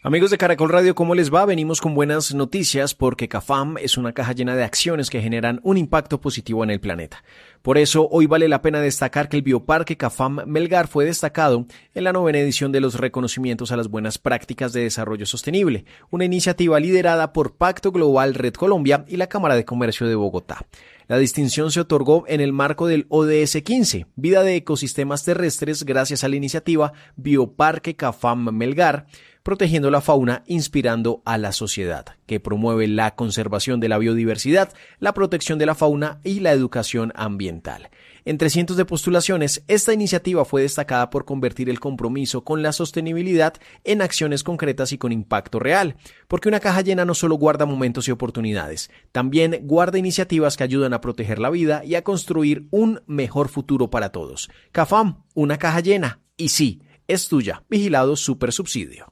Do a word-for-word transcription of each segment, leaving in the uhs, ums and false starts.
Amigos de Caracol Radio, ¿cómo les va? Venimos con buenas noticias porque CAFAM es una caja llena de acciones que generan un impacto positivo en el planeta. Por eso, hoy vale la pena destacar que el Bioparque CAFAM Melgar fue destacado en la novena edición de los reconocimientos a las buenas prácticas de desarrollo sostenible, una iniciativa liderada por Pacto Global Red Colombia y la Cámara de Comercio de Bogotá. La distinción se otorgó en el marco del O D S quince, Vida de Ecosistemas Terrestres, gracias a la iniciativa Bioparque CAFAM Melgar, protegiendo la fauna, inspirando a la sociedad, que promueve la conservación de la biodiversidad, la protección de la fauna y la educación ambiental. Entre cientos de postulaciones, esta iniciativa fue destacada por convertir el compromiso con la sostenibilidad en acciones concretas y con impacto real, porque una caja llena no solo guarda momentos y oportunidades, también guarda iniciativas que ayudan a proteger la vida y a construir un mejor futuro para todos. CAFAM, una caja llena, y sí, es tuya. Vigilado Supersubsidio.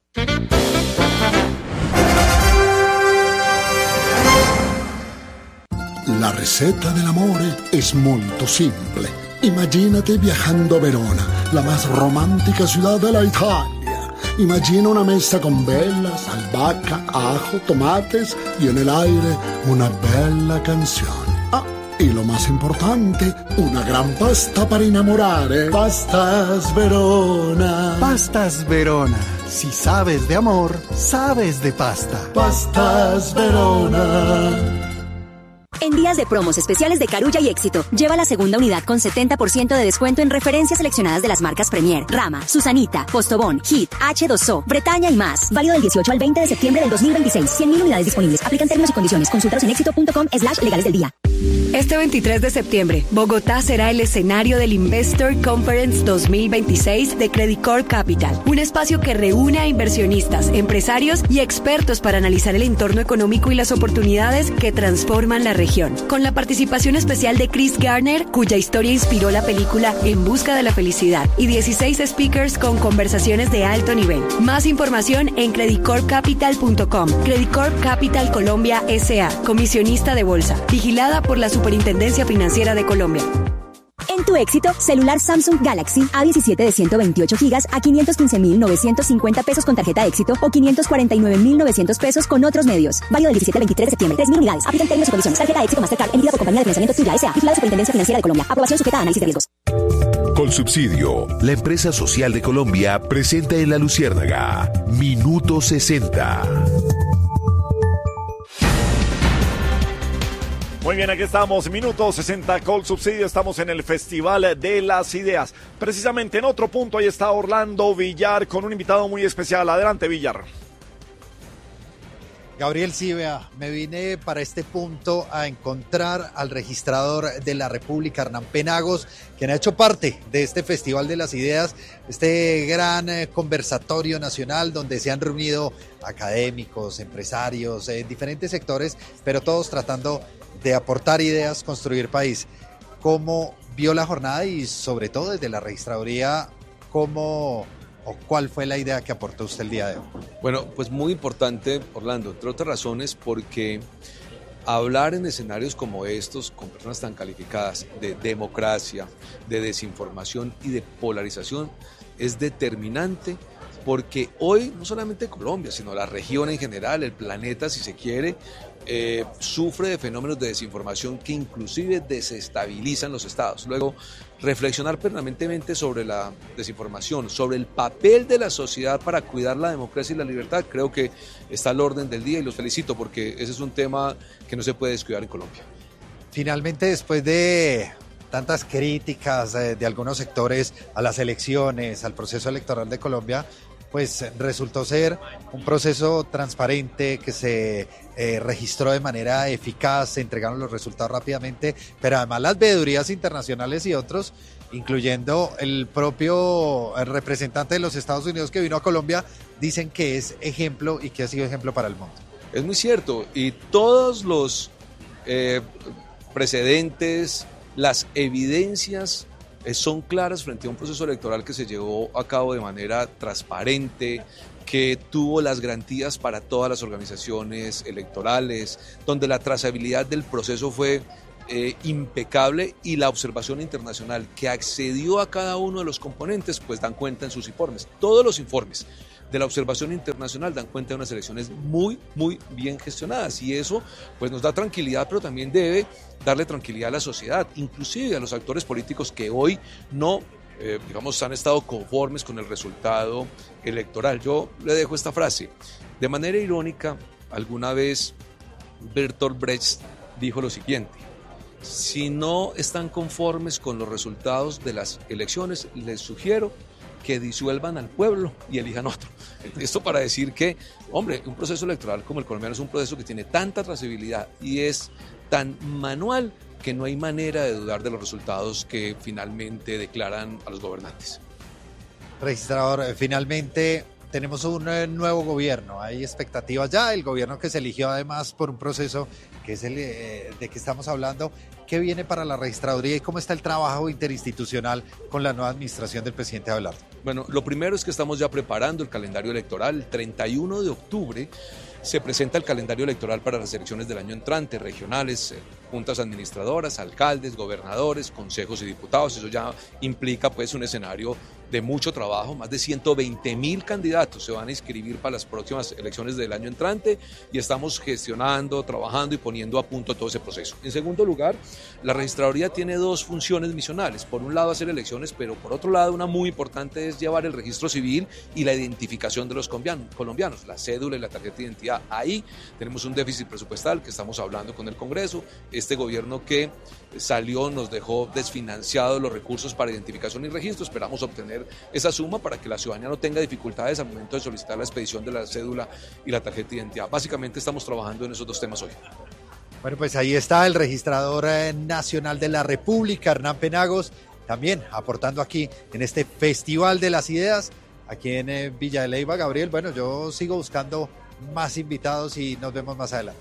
La receta dell'amore es molto simple. Imagínate viajando a Verona, la más romántica ciudad de la Italia. Imagina una mesa con velas, albahaca, ajo, tomates y en el aire una bella canción. Ah, y lo más importante, una gran pasta para innamorare. Pastas Verona. Pastas Verona. Si sabes de amor, sabes de pasta. Pastas Verona. En días de promos especiales de Carulla y Éxito, lleva la segunda unidad con setenta por ciento de descuento en referencias seleccionadas de las marcas Premier, Rama, Susanita, Postobón, Hit, H dos O, Bretaña y más. Válido del dieciocho al veinte de septiembre del dos mil veintiséis. cien mil unidades disponibles. Aplican términos y condiciones. Consúltalos en éxito punto com slash legales del día. Este veintitrés de septiembre, Bogotá será el escenario del Investor Conference dos mil veintiséis de Credicor Capital, un espacio que reúne a inversionistas, empresarios y expertos para analizar el entorno económico y las oportunidades que transforman la región. Con la participación especial de Chris Garner, cuya historia inspiró la película En busca de la felicidad, y dieciséis speakers con conversaciones de alto nivel. Más información en credicor capital punto com. Credicor Capital Colombia S A, comisionista de bolsa, vigilada por la Superintendencia Financiera de Colombia. En tu éxito, celular Samsung Galaxy A diecisiete de ciento veintiocho gigas a quinientos quince mil novecientos cincuenta pesos con tarjeta éxito o quinientos cuarenta y nueve mil novecientos pesos con otros medios. Válido del diecisiete al veintitrés de septiembre. tres mil unidades. Aplican términos y condiciones. Tarjeta éxito Mastercard emitida por compañía de financiamiento Tuya S A. Vigilada Superintendencia Financiera de Colombia. Aprobación sujeta a análisis de riesgos. Colsubsidio, la empresa social de Colombia, presenta en La Luciérnaga Minuto sesenta. Muy bien, aquí estamos, minuto sesenta, Colsubsidio, estamos en el Festival de las Ideas. Precisamente en otro punto, ahí está Orlando Villar con un invitado muy especial. Adelante, Villar. Gabriel Cívea, me vine para este punto a encontrar al registrador de la República, Hernán Penagos, quien ha hecho parte de este Festival de las Ideas, este gran eh, conversatorio nacional donde se han reunido académicos, empresarios, en eh, diferentes sectores, pero todos tratando de aportar ideas, construir país. ¿Cómo vio la jornada y sobre todo desde la registraduría, cómo o cuál fue la idea que aportó usted el día de hoy? Bueno, pues muy importante, Orlando, entre otras razones, porque hablar en escenarios como estos, con personas tan calificadas, de democracia, de desinformación y de polarización, es determinante, porque hoy no solamente Colombia, sino la región en general, el planeta, si se quiere, eh, sufre de fenómenos de desinformación que inclusive desestabilizan los estados. Luego, reflexionar permanentemente sobre la desinformación, sobre el papel de la sociedad para cuidar la democracia y la libertad, creo que está al orden del día y los felicito porque ese es un tema que no se puede descuidar en Colombia. Finalmente, después de tantas críticas eh, de algunos sectores a las elecciones, al proceso electoral de Colombia, pues resultó ser un proceso transparente que se eh, registró de manera eficaz, se entregaron los resultados rápidamente, pero además las veedurías internacionales y otros, incluyendo el propio el representante de los Estados Unidos que vino a Colombia, dicen que es ejemplo y que ha sido ejemplo para el mundo. Es muy cierto, y todos los eh, precedentes, las evidencias son claras frente a un proceso electoral que se llevó a cabo de manera transparente, que tuvo las garantías para todas las organizaciones electorales, donde la trazabilidad del proceso fue eh, impecable y la observación internacional que accedió a cada uno de los componentes pues dan cuenta en sus informes. Todos los informes de la observación internacional dan cuenta de unas elecciones muy, muy bien gestionadas, y eso pues nos da tranquilidad, pero también debe darle tranquilidad a la sociedad, inclusive a los actores políticos que hoy no, eh, digamos, han estado conformes con el resultado electoral. Yo le dejo esta frase. De manera irónica, alguna vez Bertolt Brecht dijo lo siguiente: si no están conformes con los resultados de las elecciones, les sugiero que disuelvan al pueblo y elijan otro. Esto para decir que, hombre, un proceso electoral como el colombiano es un proceso que tiene tanta trazabilidad y es tan manual que no hay manera de dudar de los resultados que finalmente declaran a los gobernantes. Registrador, finalmente tenemos un eh, nuevo gobierno, hay expectativas ya, el gobierno que se eligió además por un proceso que es el eh, de que estamos hablando. ¿Qué viene para la registraduría y cómo está el trabajo interinstitucional con la nueva administración del presidente Abelardo? Bueno, lo primero es que estamos ya preparando el calendario electoral. El treinta y uno de octubre se presenta el calendario electoral para las elecciones del año entrante, regionales, eh, juntas administradoras, alcaldes, gobernadores, consejos y diputados. Eso ya implica pues un escenario de mucho trabajo. Más de ciento veinte mil candidatos se van a inscribir para las próximas elecciones del año entrante y estamos gestionando, trabajando y poniendo a punto todo ese proceso. En segundo lugar, la registraduría tiene dos funciones misionales. Por un lado, hacer elecciones, pero por otro lado, una muy importante es llevar el registro civil y la identificación de los colombianos, la cédula y la tarjeta de identidad. Ahí tenemos un déficit presupuestal que estamos hablando con el Congreso. Este gobierno que salió nos dejó desfinanciados los recursos para identificación y registro. Esperamos obtener esa suma para que la ciudadanía no tenga dificultades al momento de solicitar la expedición de la cédula y la tarjeta de identidad. Básicamente estamos trabajando en esos dos temas hoy. Bueno, pues ahí está el registrador nacional de la República, Hernán Penagos, también aportando aquí en este Festival de las Ideas, aquí en eh, Villa de Leyva. Gabriel, bueno, yo sigo buscando más invitados y nos vemos más adelante.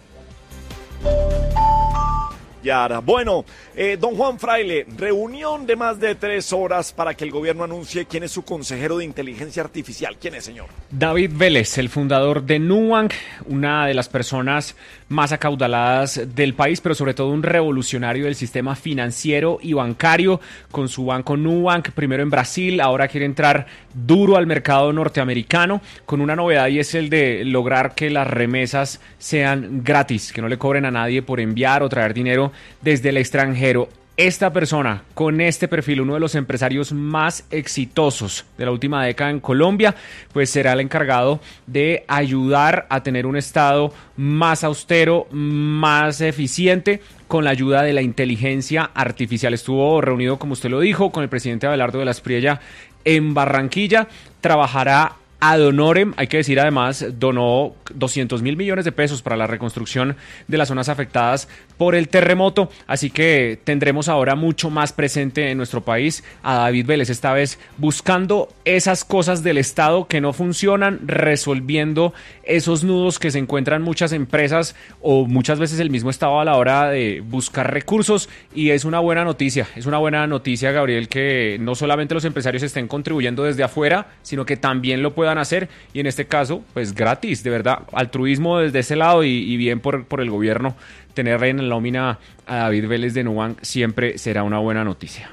Yara. Bueno, eh, don Juan Fraile, reunión de más de tres horas para que el gobierno anuncie quién es su consejero de inteligencia artificial. ¿Quién es, señor? David Vélez, el fundador de Nubank, una de las personas más acaudaladas del país, pero sobre todo un revolucionario del sistema financiero y bancario, con su banco Nubank, primero en Brasil, ahora quiere entrar duro al mercado norteamericano, con una novedad, y es el de lograr que las remesas sean gratis, que no le cobren a nadie por enviar o traer dinero desde el extranjero. Esta persona, con este perfil, uno de los empresarios más exitosos de la última década en Colombia, pues será el encargado de ayudar a tener un Estado más austero, más eficiente, con la ayuda de la inteligencia artificial. Estuvo reunido, como usted lo dijo, con el presidente Abelardo de la Espriella en Barranquilla. Trabajará ad honorem, hay que decir además, donó doscientos mil millones de pesos para la reconstrucción de las zonas afectadas por el terremoto, así que tendremos ahora mucho más presente en nuestro país a David Vélez, esta vez buscando esas cosas del Estado que no funcionan, resolviendo esos nudos que se encuentran muchas empresas o muchas veces el mismo Estado a la hora de buscar recursos, y es una buena noticia, es una buena noticia, Gabriel, que no solamente los empresarios estén contribuyendo desde afuera, sino que también lo puedan hacer, y en este caso, pues gratis, de verdad, altruismo desde ese lado, y, y bien por, por el gobierno. Tener en la nómina a David Vélez de Nubank siempre será una buena noticia.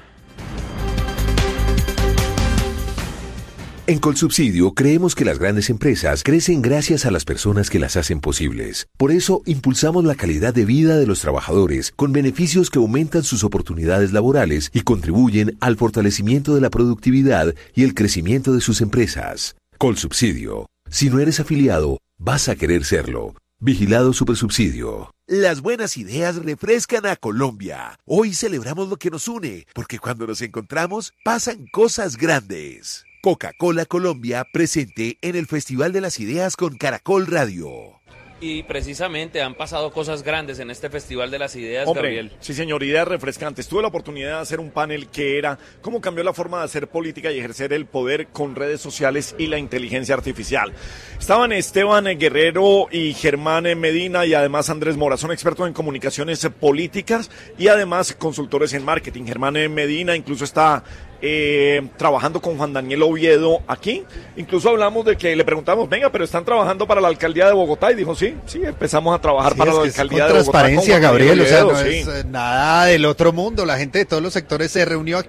En Colsubsidio creemos que las grandes empresas crecen gracias a las personas que las hacen posibles. Por eso impulsamos la calidad de vida de los trabajadores con beneficios que aumentan sus oportunidades laborales y contribuyen al fortalecimiento de la productividad y el crecimiento de sus empresas. Colsubsidio. Si no eres afiliado, vas a querer serlo. Vigilado Supersubsidio. Las buenas ideas refrescan a Colombia. Hoy celebramos lo que nos une, porque cuando nos encontramos pasan cosas grandes. Coca-Cola Colombia presente en el Festival de las Ideas con Caracol Radio. Y precisamente han pasado cosas grandes en este Festival de las Ideas, Hombre, Gabriel. Sí, señor, ideas refrescantes. Tuve la oportunidad de hacer un panel que era cómo cambió la forma de hacer política y ejercer el poder con redes sociales y la inteligencia artificial. Estaban Esteban Guerrero y Germán Medina y además Andrés Mora. Son expertos en comunicaciones políticas y además consultores en marketing. Germán Medina incluso está Eh, trabajando con Juan Daniel Oviedo aquí. Incluso hablamos de que le preguntamos, venga, pero están trabajando para la alcaldía de Bogotá, y dijo, sí, sí, empezamos a trabajar sí, para es la que alcaldía es de Bogotá. Transparencia, Gabriel, Oviedo, o sea, no sí. es nada del otro mundo. La gente de todos los sectores se reunió aquí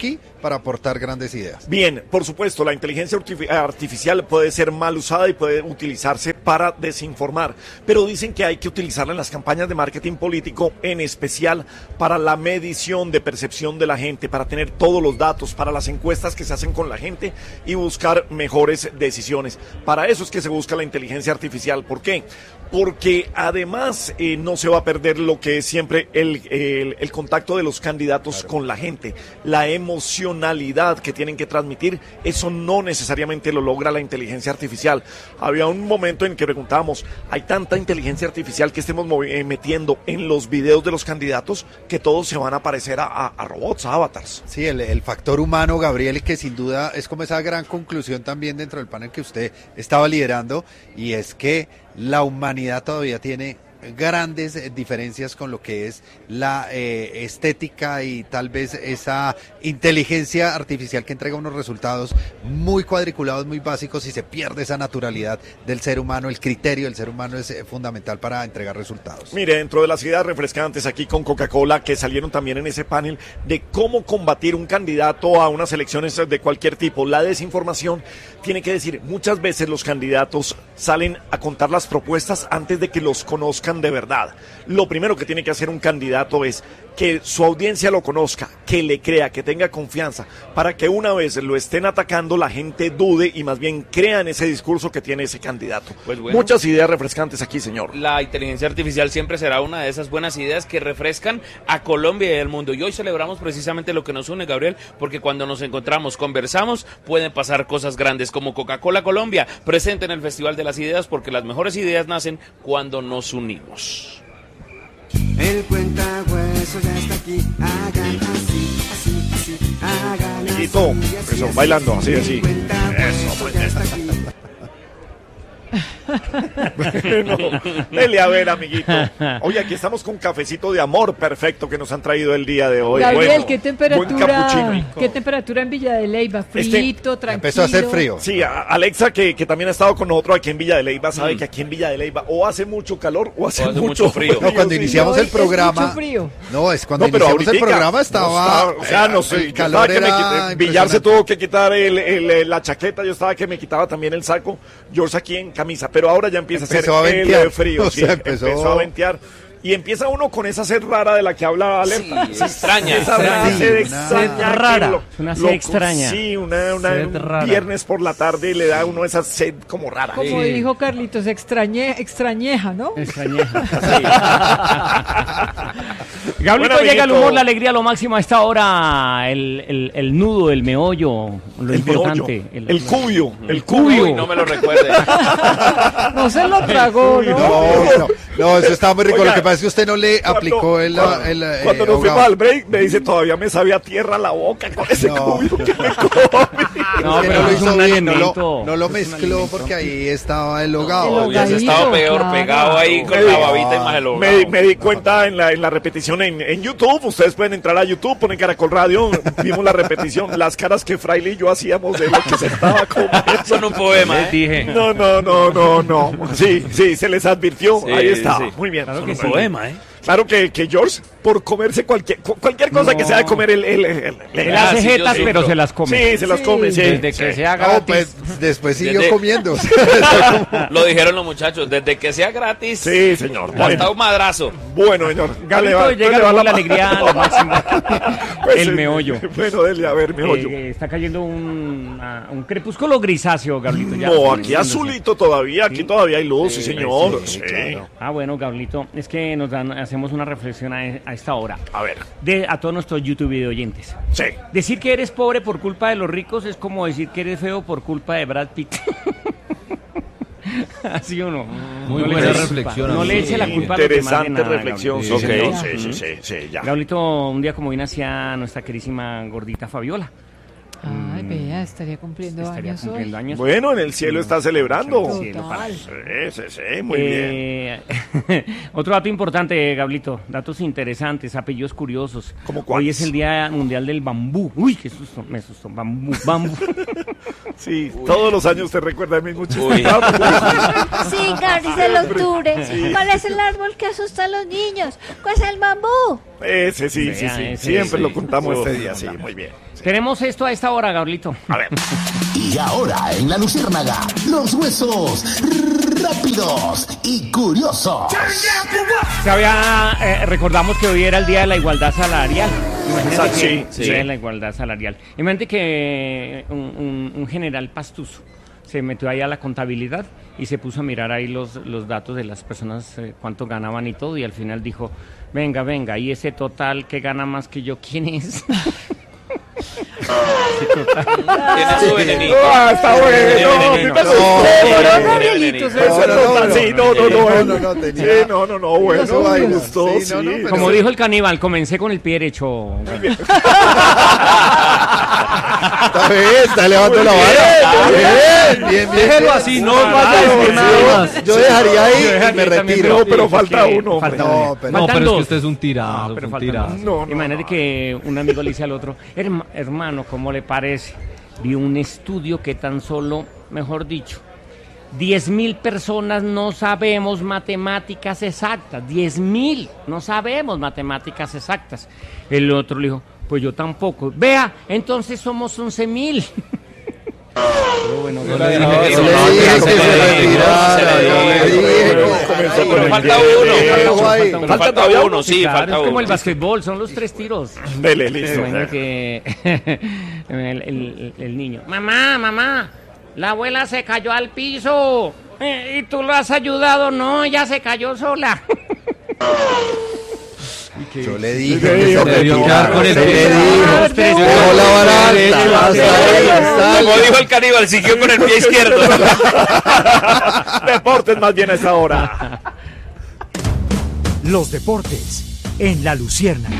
para aportar grandes ideas. Bien, por supuesto, la inteligencia artificial puede ser mal usada y puede utilizarse para desinformar, pero dicen que hay que utilizarla en las campañas de marketing político, en especial para la medición de percepción de la gente, para tener todos los datos, para las encuestas que se hacen con la gente y buscar mejores decisiones. Para eso es que se busca la inteligencia artificial. ¿Por qué? Porque además eh, no se va a perder lo que es siempre el, el, el contacto de los candidatos claro. con la gente, la emocionalidad que tienen que transmitir, eso no necesariamente lo logra la inteligencia artificial. Había un momento en que preguntábamos, ¿hay tanta inteligencia artificial que estemos eh, metiendo en los videos de los candidatos que todos se van a parecer a, a, a robots, a avatars? Sí, el, el factor humano, Gabriel, que sin duda es como esa gran conclusión también dentro del panel que usted estaba liderando, y es que la humanidad todavía tiene grandes diferencias con lo que es la eh, estética y tal vez esa inteligencia artificial que entrega unos resultados muy cuadriculados, muy básicos, y se pierde esa naturalidad del ser humano. El criterio del ser humano es eh, fundamental para entregar resultados. Mire, dentro de las ideas refrescantes aquí con Coca-Cola que salieron también en ese panel de cómo combatir un candidato a unas elecciones de cualquier tipo, la desinformación, tiene que decir, muchas veces los candidatos salen a contar las propuestas antes de que los conozcan de verdad. Lo primero que tiene que hacer un candidato es que su audiencia lo conozca, que le crea, que tenga confianza, para que una vez lo estén atacando la gente dude y más bien crea en ese discurso que tiene ese candidato. Pues bueno, muchas ideas refrescantes aquí, señor. La inteligencia artificial siempre será una de esas buenas ideas que refrescan a Colombia y al mundo, y hoy celebramos precisamente lo que nos une, Gabriel, porque cuando nos encontramos, conversamos, pueden pasar cosas grandes como Coca-Cola Colombia, presente en el Festival de las Ideas, porque las mejores ideas nacen cuando nos unimos. El cuentahuesos ya está aquí, hagan así, así, así, hagan así. Amiguito, eso, bailando, así, así. Eso, pues. Bueno, dele a ver, amiguito. Oye, aquí estamos con cafecito de amor perfecto que nos han traído el día de hoy. Gabriel, bueno, ¿qué temperatura? ¿Qué temperatura en Villa de Leyva? Frito, este, tranquilo. Empezó a hacer frío. Sí, a Alexa, que, que también ha estado con nosotros aquí en Villa de Leyva, sabe mm. que aquí en Villa de Leyva o hace mucho calor o hace, o hace mucho, mucho frío. No, cuando iniciamos el programa. Es frío. No, es cuando no, pero iniciamos ahoritica, el programa estaba. No, o sea, no sé. El calor era que me, Villar se tuvo que quitar el, el, el, la chaqueta, yo estaba que me quitaba también el saco. George aquí en camisa, pero ahora ya empieza empezó a ser a ventear. El frío. O Sí, sea, empezó... empezó a ventear. Y empieza uno con esa sed rara de la que habla Alerta. Sí, extraña. Esa sí, sed una extraña. rara. Lo, una sed lo, extraña. Sí, una, una un rara. Viernes por la tarde le da a uno esa sed como rara. Como sí. dijo Carlitos, extrañe, extrañeja, ¿no? Extrañeja. Sí. Gablito, bueno, llega el humor, la alegría, lo máximo a esta hora. El, el, el nudo, el meollo, lo el importante. El, el cubio, el cubio. Uy, no me lo recuerde. No se lo tragó, ¿no? No, no, no, eso estaba muy rico. Oiga, lo que pasa es que usted no le cuando, aplicó el... Cuando, el, el cuando eh, nos fuimos al break, me dice, todavía me sabía tierra la boca con ese no. cubio que me comí. No, pero no lo hizo bien, no lo, no lo mezcló porque ahí estaba el hogado. Hubiese estado peor, claro. Pegado ahí con me, la babita y más el hogado. Me, me di cuenta en la, en la repetición en, en YouTube, ustedes pueden entrar a YouTube, ponen Caracol Radio, vimos la repetición, las caras que Fraile y yo hacíamos de lo que se estaba comiendo. Son un poema, ¿eh? Dije. No, no, no, no, no. Sí, sí, se les advirtió, sí, ahí está, sí. Muy bien. Claro que sí. Poema, ¿eh? Claro que, que George, por comerse cualquier cualquier cosa no. que sea de comer, él, él, él, él, él hace jetas, sí, pero se las come. Sí, se las sí. come, sí. Desde sí. que sea gratis. No, pues, después siguió desde... comiendo. Lo dijeron los muchachos, desde que sea gratis. Sí, señor. Hasta un madrazo. Bueno, señor. Gale, va, llega va la, la alegría, lo máximo. Pues el meollo. Bueno, dele, a ver, meollo. Eh, está cayendo un, uh, un crepúsculo grisáceo, Gablito. Ya no, aquí azulito todavía, aquí ¿sí? todavía hay luz, sí, sí señor. Sí, sí, sí. Claro. Ah, bueno, Gablito, es que nos dan, hacemos una reflexión a, a esta hora. A ver. De, a todos nuestros YouTube video oyentes. Sí. Decir que eres pobre por culpa de los ricos es como decir que eres feo por culpa de Brad Pitt. Así uno. Muy no buena reflexión. No le eche la culpa Interesante a los demás de nada, reflexión. Sí, okay. sí, sí, sí, sí, ya. Gablito, un día como vino hacia nuestra querísima gordita Fabiola. Ay, vea, estaría cumpliendo estaría años cumpliendo hoy. años. Bueno, en el cielo está celebrando. Total. Sí, sí, sí, muy eh, bien. Otro dato importante, Gablito, datos interesantes, apellidos curiosos. ¿Cómo cuáles? Hoy es el Día Mundial del Bambú. Uy, qué susto, me asustó. Bambú, bambú. Sí, uy. Todos los años te recuerda a mí mucho. Sí, Gabri, es el octubre. Sí. ¿Cuál es el árbol que asusta a los niños? ¿Cuál es el bambú? Ese sí, sí, sí. Ese, ese, siempre sí. lo contamos oh, este día, sí, muy bien. Sí. Tenemos esto a esta hora, Gabrielito. A ver. Y ahora en La Luciérnaga, los huesos rápidos y curiosos. Se había, eh, recordamos que hoy era el Día de la Igualdad Salarial. Imagínate que, Sí, sí. Día de la Igualdad Salarial. Imagínate que un, un, un general pastuso se metió ahí a la contabilidad y se puso a mirar ahí los, los datos de las personas, eh, cuánto ganaban y todo, y al final dijo, venga, venga, y ese total que gana más que yo, ¿quién es? Tiene su venenito. Ah, está bueno. Tiene venenito. Sí, no, no, no. Sí, no, no, no, bueno. Me gustó, sí. Como dijo el caníbal, comencé con el pie derecho. Está bien, está levantando la vara. Bien, bien, bien. Déjelo así, no vaya a decir nada más. Yo dejaría ahí y me retiro. No, pero falta uno. Falta No, uno. pero- No, Faltan pero es dos. que usted es un tirado, Ah, pero un faltan tirado. dos. No, no, Imagínate no. que un amigo le dice al otro, "Herma- hermano, ¿cómo le parece? Vi un estudio que tan solo, mejor dicho, diez mil personas no sabemos matemáticas exactas. diez mil, no sabemos matemáticas exactas. El otro le dijo, pues yo tampoco. Vea, entonces somos once mil. Bueno, No no le le dije dije eso, que no, se que retirara, se retirara, se le dio. Comenzó con Pero el falta pie uno. derecho. Pero Falta falta todavía uno, sí, Claro, falta es como uno. el basquetbol, son los tres tiros. Dele, listo. Imagina que el, el- el niño, mamá, mamá, la abuela se cayó al piso. Eh, ¿Y tú lo has ayudado? No, ella se cayó sola. Yo le dije Sí, que se debió retirara. quedar con el Se pie le derecho. dijo. Dejó la vara alta. Hasta ahí, hasta ahí. Como dijo el caníbal, siguió con el pie izquierdo. Deportes más bien a esta hora. Los deportes en La Luciérnaga.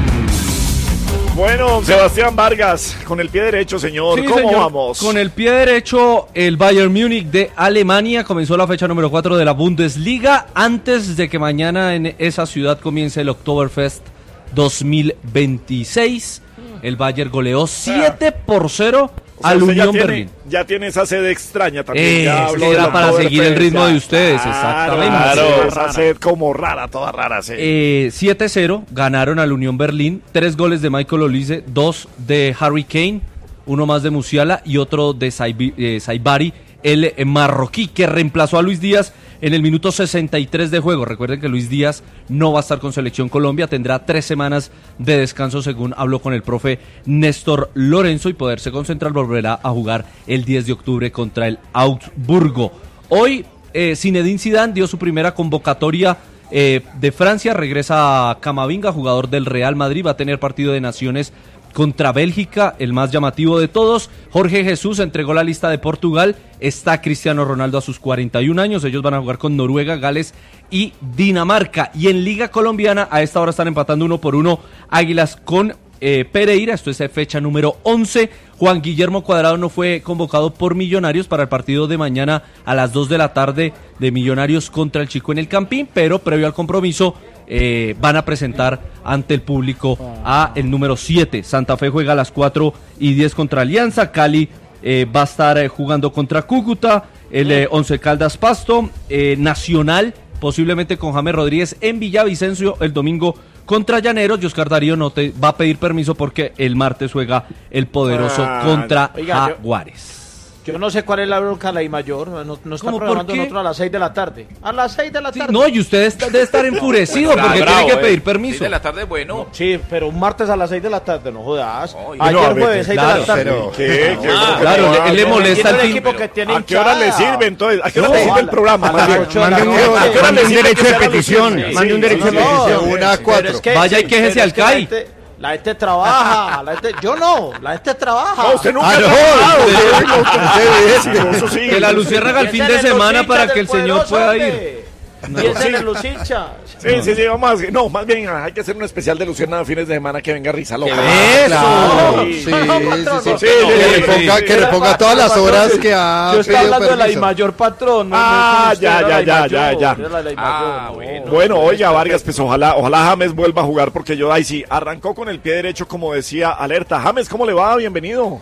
Bueno, Sebastián Vargas, con el pie derecho, señor. Sí, ¿Cómo señor. vamos? Con el pie derecho, el Bayern Múnich de Alemania comenzó la fecha número cuatro de la Bundesliga antes de que mañana en esa ciudad comience el Oktoberfest dos mil veintiséis. El Bayern goleó siete por cero O sea, al usted ya Unión tiene- Berlín. Ya tiene esa sede extraña también. Eh, ya es habló que del era para Oktoberfest, seguir el ritmo ya. de ustedes, Claro, exactamente. Claro, esa sed como rara, toda rara, sí. Eh, siete cero ganaron al Unión Berlín, tres goles de Michael Olise, dos de Harry Kane, uno más de Musiala y otro de Saibi- eh, Saibari, el eh, marroquí que reemplazó a Luis Díaz en el minuto sesenta y tres de juego. Recuerden que Luis Díaz no va a estar con Selección Colombia, tendrá tres semanas de descanso según habló con el profe Néstor Lorenzo y poderse concentrar, volverá a jugar el diez de octubre contra el Augsburgo. Hoy eh, Zinedine Zidane dio su primera convocatoria eh, de Francia, regresa a Camavinga, jugador del Real Madrid, va a tener partido de naciones contra Bélgica, el más llamativo de todos. Jorge Jesús entregó la lista de Portugal, está Cristiano Ronaldo a sus cuarenta y un años, ellos van a jugar con Noruega, Gales y Dinamarca. Y en Liga Colombiana a esta hora están empatando uno por uno Águilas con eh, Pereira, esto es fecha número once. Juan Guillermo Cuadrado no fue convocado por Millonarios para el partido de mañana a las dos de la tarde de Millonarios contra el Chico en el Campín, pero previo al compromiso eh, van a presentar ante el público a el número siete. Santa Fe juega a las cuatro y diez contra Alianza, Cali eh, va a estar eh, jugando contra Cúcuta, el eh, Once Caldas Pasto, eh, Nacional posiblemente con James Rodríguez en Villavicencio el domingo contra Llaneros. Y Oscar Darío no te va a pedir permiso porque el martes juega el poderoso Ah, contra oiga, yo- Jaguares. Yo no sé cuál es la bronca de la I mayor, no, no está ¿Cómo, por programando qué? nosotros a las seis de la tarde. A las seis de la tarde. No, y usted está- debe estar enfurecido Bueno, porque bravo, tiene que eh. pedir permiso. seis de la tarde, bueno. Sí, pero un martes a las seis de la tarde, no jodas. y Ayer no, a ver, jueves, seis claro, de la tarde. pero- ¿Qué? ¿Qué? Ah, Claro, pero- le- le molesta tiene el un fin- equipo que tiene ¿A qué hora le hinchada. sirve entonces? ¿A qué hora No, le sirve a el la- programa? a Más las bien? ocho de la Mande un- noche. ¿a qué hora le Mande un sirve derecho que de sea la petición, Luciérnaga? mande un derecho de sí, petición. sí, Una a sí. cuatro. Pero es que- Vaya y sí, quéjese pero al es que la C A I. gente- La gente trabaja, la gente, yo no, la gente trabaja. No, usted nunca Ah, ha no, trabajado, usted- usted- usted- usted- eso sí. Que la Luciérnaga al fin de Piensen en los semana para hinchas que el del señor poderoso, pueda hombre. ir. Piensen en los hinchas. Sí, sí, sí, vamos a, no, más bien hay que hacer un especial de Luciana fines de semana que venga risa loca. ¡Eso! Claro, sí, sí, sí, sí. Que reponga- que reponga todas las horas que ha Yo estaba pedido hablando de la I permiso. mayor patrón. no- no Ah, es usted, ya, era ya, la I ya, mayor, ya, ya. era la I Ah, mayor, bueno. no. Bueno, oiga, Vargas, pues ojalá, ojalá James vuelva a jugar porque yo, ay sí, arrancó con el pie derecho como decía Alerta. James, ¿cómo le va? Bienvenido.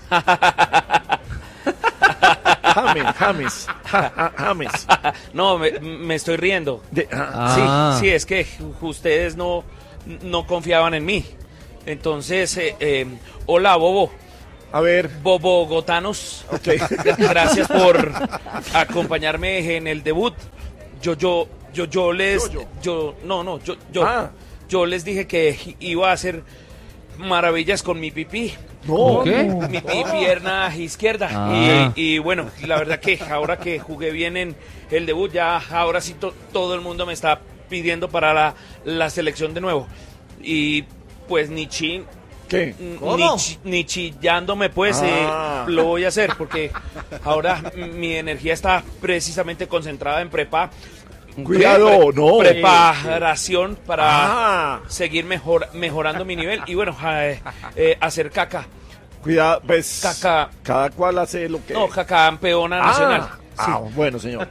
James, James, ja, ja, James. No, me, me estoy riendo. De- ah. Sí, Ah. sí, es que ustedes no, no confiaban en mí. Entonces, eh, eh, hola, Bobo. A ver. Bobogotanos. Okay. Gracias por acompañarme en el debut. Yo, yo, yo, yo les, yo, yo. yo no, no, yo, yo, ah. yo les dije que iba a hacer maravillas con mi pipí. No, ¿qué? Mi, mi pierna izquierda. Ah. Y, y bueno, la verdad que ahora que jugué bien en el debut, ya ahora sí to, todo el mundo me está pidiendo para la, la selección de nuevo. Y pues ni chin. ¿Qué? Ni, ch, ni chillándome, pues, ah. eh, lo voy a hacer, porque ahora mi energía está precisamente concentrada en prepa. Cuidado, pre, no. Preparación para ah. seguir mejor, mejorando mi nivel y, bueno, eh, eh, hacer caca. Cuidado, pues, caca. Cada cual hace lo que... No, caca campeona ah. nacional. Ah, sí. Bueno, señor.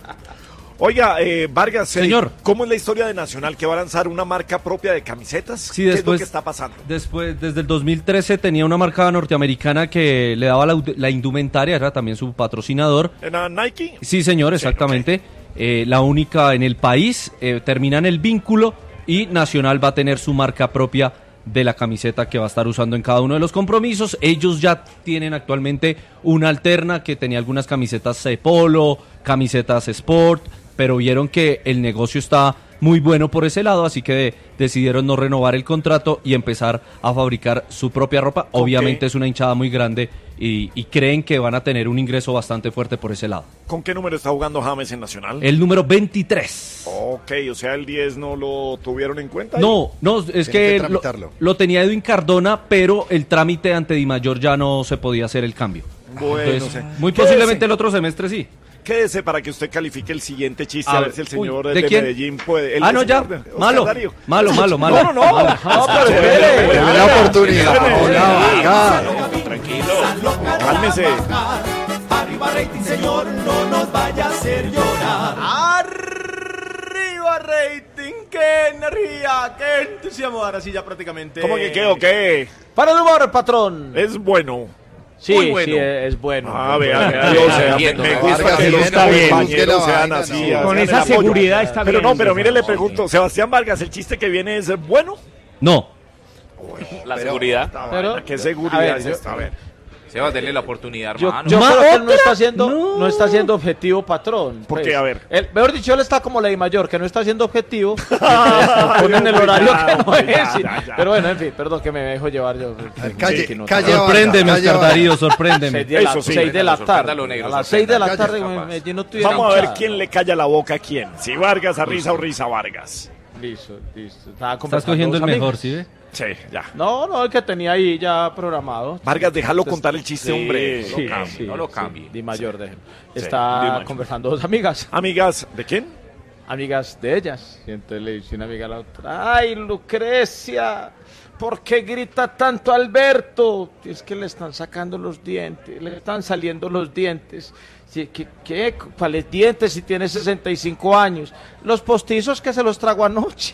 Oiga, eh, Vargas, señor, ¿cómo es la historia de Nacional que va a lanzar una marca propia de camisetas? Sí, ¿Qué después, es lo que está pasando? Después, desde el dos mil trece tenía una marca norteamericana que le daba la, la indumentaria, era también su patrocinador. ¿Era Nike? Sí, señor, exactamente. Sí, okay. eh, la única en el país, eh, terminan el vínculo y Nacional va a tener su marca propia de la camiseta que va a estar usando en cada uno de los compromisos. Ellos ya tienen actualmente una alterna que tenía algunas camisetas de polo, camisetas sport, pero vieron que el negocio está muy bueno por ese lado, así que de, decidieron no renovar el contrato y empezar a fabricar su propia ropa. Obviamente okay. es una hinchada muy grande y, y creen que van a tener un ingreso bastante fuerte por ese lado. ¿Con qué número está jugando James en Nacional? El número veintitrés. Ok, o sea, el diez no lo tuvieron en cuenta. No, no, es que, que lo, lo tenía Edwin Cardona, pero el trámite ante Dimayor ya no se podía hacer el cambio. Bueno, entonces, muy posiblemente el otro semestre sí. Quédese para que usted califique el siguiente chiste, a, a ver si el señor uy, de, ¿de, de Medellín puede... El ah, no, ya, de, malo, malo, malo, malo. No, no, no, malo. no, pero espere. Una oportunidad. Hola, tranquilo, cálmese. Arriba rating, señor, no nos vaya a hacer llorar. Arriba rating, qué energía, qué entusiasmo. Ahora sí ya prácticamente... ¿Cómo que qué o qué? Para el humor, patrón. Es bueno. Sí, muy bueno. Sí, es bueno. A ver, me gusta que los compañeros sean así. Con esa seguridad está bien. Pero no, pero mire, le pregunto, Sebastián Vargas, ¿el chiste que viene es bueno? No. La seguridad. Pero, ¿qué seguridad es esta? A ver. Seba, denle la oportunidad, hermano. Yo, yo creo que él no está siendo, no. no está siendo objetivo, patrón. ¿Por pues, qué? A ver. Él, mejor dicho, él está como ley mayor, que no está siendo objetivo. Ponen el horario que no es. Ya, ya, ya. Pero bueno, en fin, perdón que me dejo llevar yo. Calle, sí, no calle. Sorpréndeme, Oscar Darío, sorpréndeme. Eso sí. seis de la tarde. A las seis de la tarde me no tuviera. Vamos a ver quién le calla la boca a quién. Si Vargas a Risa o Risa Vargas. Listo, listo. Estás cogiendo el mejor, ¿sí ve? Sí, ya. No, no, el que tenía ahí ya programado. Vargas, déjalo Entonces, contar el chiste, sí, hombre. Sí, no, cambie, sí, no lo cambie. Sí, Di Mayor, sí. déjelo. Está sí, conversando dos amigas. ¿Amigas de quién? Amigas de ellas. Y entonces le dice una amiga a la otra: ¡ay, Lucrecia! ¿Por qué grita tanto Alberto? Es que le están sacando los dientes, le están saliendo los dientes. ¿Qué, qué, ¿Cuáles dientes si tiene sesenta y cinco años? Los postizos que se los trago anoche.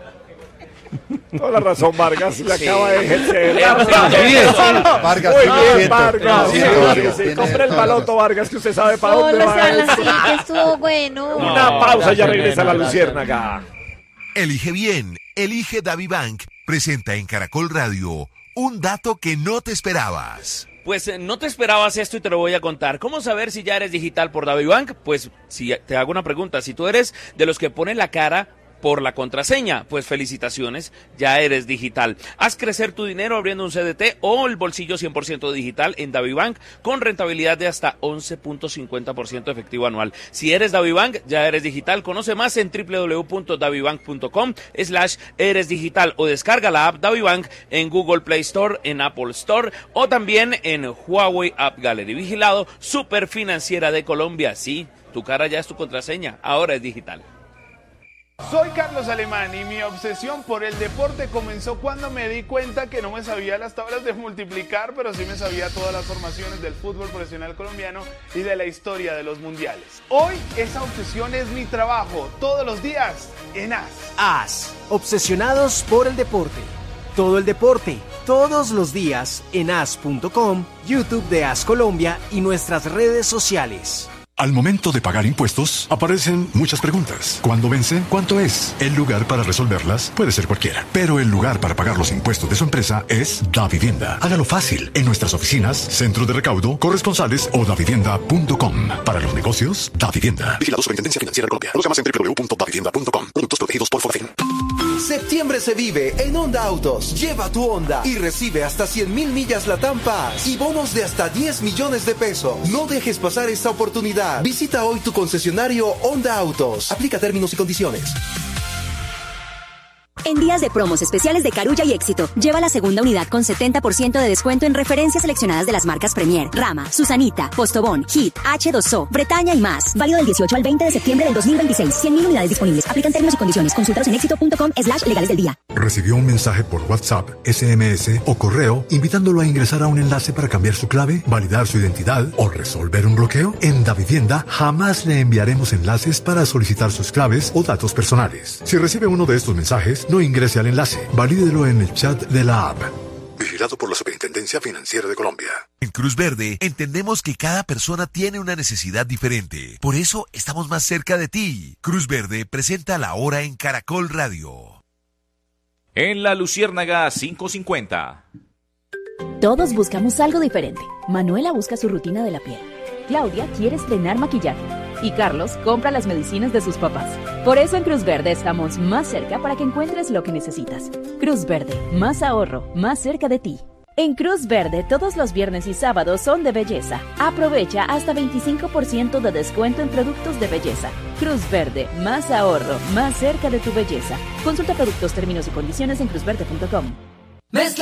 Toda la razón, Vargas le sí. acaba de ejercer. Vargas, muy bien, Vargas. Sí, sí, sí, sí. Compre el baloto, Vargas, que usted sabe para no, dónde va. No, sí, que estuvo bueno. Una no, pausa, ya regresa la Luciérnaga. Elige bien, elige DaviBank. Presenta en Caracol Radio un dato que no te esperabas. Pues eh, no te esperabas esto y te lo voy a contar. ¿Cómo saber si ya eres digital por DaviBank? Pues si te hago una pregunta, si tú eres de los que ponen la cara por la contraseña, pues felicitaciones, ya eres digital. Haz crecer tu dinero abriendo un C D T o el bolsillo cien por ciento digital en DaviBank con rentabilidad de hasta once punto cincuenta por ciento efectivo anual. Si eres DaviBank, ya eres digital. Conoce más en doble u doble u doble u punto davibank punto com slash eres digital o descarga la app DaviBank en Google Play Store, en Apple Store o también en Huawei App Gallery. Vigilado, Superfinanciera de Colombia. Sí, tu cara ya es tu contraseña, ahora es digital. Soy Carlos Alemán y mi obsesión por el deporte comenzó cuando me di cuenta que no me sabía las tablas de multiplicar, pero sí me sabía todas las formaciones del fútbol profesional colombiano y de la historia de los mundiales. Hoy esa obsesión es mi trabajo, todos los días en A S. A S, obsesionados por el deporte. Todo el deporte, todos los días en A S punto com, YouTube de A S Colombia y nuestras redes sociales. Al momento de pagar impuestos, aparecen muchas preguntas. ¿Cuándo vence? ¿Cuánto es? El lugar para resolverlas puede ser cualquiera, pero el lugar para pagar los impuestos de su empresa es Davivienda. Hágalo fácil en nuestras oficinas, centro de recaudo, corresponsales o davivienda punto com. Para los negocios, Davivienda. Vigilado Superintendencia Financiera de Colombia. Conozca más en doble u doble u doble u punto davivienda punto com. Productos protegidos por Fonafen. Septiembre se vive en Honda Autos. Lleva tu Honda y recibe hasta cien mil millas Latam Pass y bonos de hasta diez millones de pesos. No dejes pasar esta oportunidad. Visita hoy tu concesionario Honda Autos. Aplica términos y condiciones. En días de promos especiales de Carulla y Éxito, lleva la segunda unidad con setenta por ciento de descuento en referencias seleccionadas de las marcas Premier, Rama, Susanita, Postobón, Hit, hache dos o, Bretaña y más. Válido del dieciocho al veinte de septiembre del dos mil veintiséis. cien mil unidades disponibles. Aplican términos y condiciones. Consúltalos en éxito punto com slash legales del día. ¿Recibió un mensaje por WhatsApp, S M S o correo invitándolo a ingresar a un enlace para cambiar su clave, validar su identidad o resolver un bloqueo? En Davivienda jamás le enviaremos enlaces para solicitar sus claves o datos personales. Si recibe uno de estos mensajes, no ingrese al enlace. Valídelo en el chat de la app. Vigilado por la Superintendencia Financiera de Colombia. En Cruz Verde entendemos que cada persona tiene una necesidad diferente. Por eso estamos más cerca de ti. Cruz Verde presenta La Hora en Caracol Radio. En La Luciérnaga cinco cincuenta. Todos buscamos algo diferente. Manuela busca su rutina de la piel. Claudia quiere estrenar maquillaje. Y Carlos compra las medicinas de sus papás. Por eso en Cruz Verde estamos más cerca para que encuentres lo que necesitas. Cruz Verde, más ahorro, más cerca de ti. En Cruz Verde, todos los viernes y sábados son de belleza. Aprovecha hasta veinticinco por ciento de descuento en productos de belleza. Cruz Verde, más ahorro, más cerca de tu belleza. Consulta productos, términos y condiciones en cruz verde punto com.